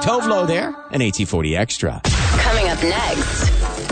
Tovlo there, and AT40 Extra. Coming up next.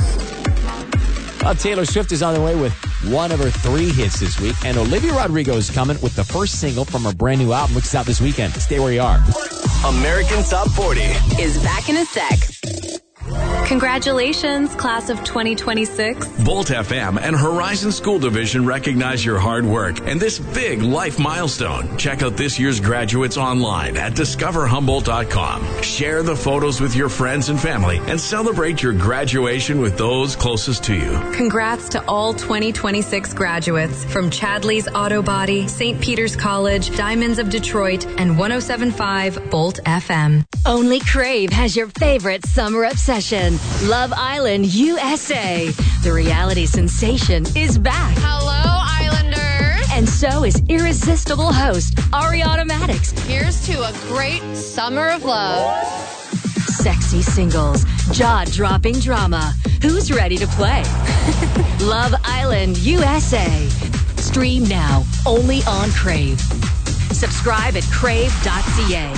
Taylor Swift is on the way with one of her 3 hits this week, and Olivia Rodrigo is coming with the first single from her brand new album, which is out this weekend. Stay where you are. American Top 40 is back in a sec. Congratulations, class of 2026. Bolt FM and Horizon School Division recognize your hard work and this big life milestone. Check out this year's graduates online at discoverhumboldt.com. Share the photos with your friends and family and celebrate your graduation with those closest to you. Congrats to all 2026 graduates from Chadley's Auto Body, St. Peter's College, Diamonds of Detroit, and 107.5 Bolt FM. Only Crave has your favorite summer obsession. Love Island, USA. The reality sensation is back. Hello, Islanders. And so is irresistible host Ariana Maddox. Here's to a great summer of love. Sexy singles, jaw-dropping drama. Who's ready to play? Love Island, USA. Stream now, only on Crave. Subscribe at crave.ca.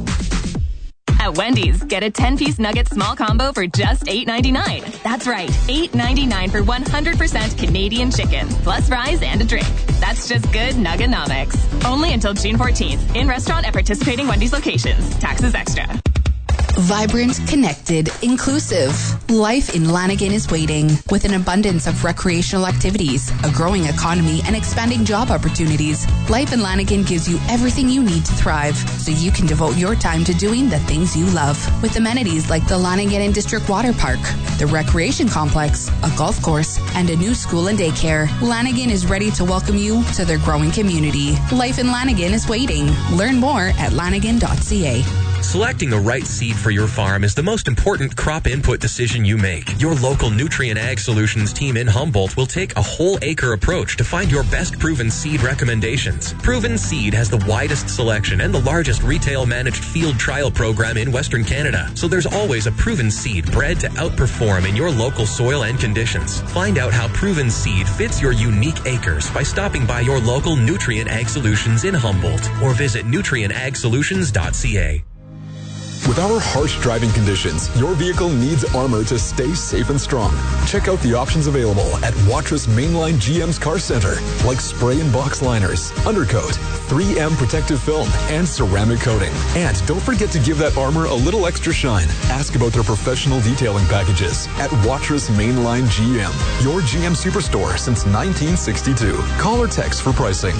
At Wendy's, get a 10-piece nugget small combo for just $8.99. That's right, $8.99 for 100% Canadian chicken, plus fries and a drink. That's just good Nuggenomics. Only until June 14th. In restaurant at participating Wendy's locations. Taxes extra. Vibrant, connected, inclusive. Life in Lanigan is waiting. With an abundance of recreational activities, a growing economy, and expanding job opportunities, life in Lanigan gives you everything you need to thrive, so you can devote your time to doing the things you love. With amenities like the Lanigan and District Water Park, the Recreation Complex, a golf course, and a new school and daycare, Lanigan is ready to welcome you to their growing community. Life in Lanigan is waiting. Learn more at lanigan.ca. Selecting the right seed for your farm is the most important crop input decision you make. Your local Nutrien Ag Solutions team in Humboldt will take a whole acre approach to find your best proven seed recommendations. Proven Seed has the widest selection and the largest retail managed field trial program in Western Canada. So there's always a proven seed bred to outperform in your local soil and conditions. Find out how Proven Seed fits your unique acres by stopping by your local Nutrien Ag Solutions in Humboldt or visit nutrienagsolutions.ca. With our harsh driving conditions, your vehicle needs armor to stay safe and strong. Check out the options available at Watrous Mainline GM's Car Center, like spray and box liners, undercoat, 3M protective film, and ceramic coating. And don't forget to give that armor a little extra shine. Ask about their professional detailing packages at Watrous Mainline GM, your GM superstore since 1962. Call or text for pricing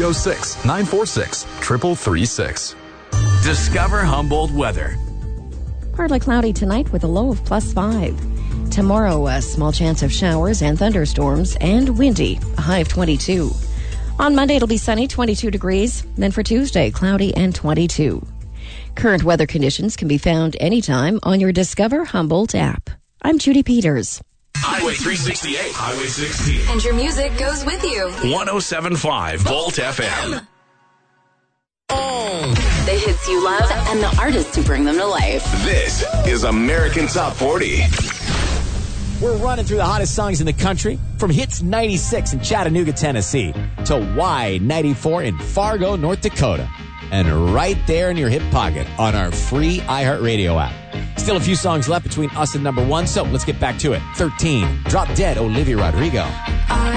306-946-3336. Discover Humboldt weather. Partly cloudy tonight with a low of +5. Tomorrow, a small chance of showers and thunderstorms and windy, a high of 22. On Monday, it'll be sunny, 22 degrees. Then for Tuesday, cloudy and 22. Current weather conditions can be found anytime on your Discover Humboldt app. I'm Judy Peters. Highway 368, Highway 16. And your music goes with you. 107.5 Bolt FM. The hits you love and the artists who bring them to life. This is American Top 40. We're running through the hottest songs in the country, from Hits 96 in Chattanooga, Tennessee, to Y94 in Fargo, North Dakota, and right there in your hip pocket on our free iHeartRadio app. Still a few songs left between us and number 1, so let's get back to it. 13, Drop Dead, Olivia Rodrigo.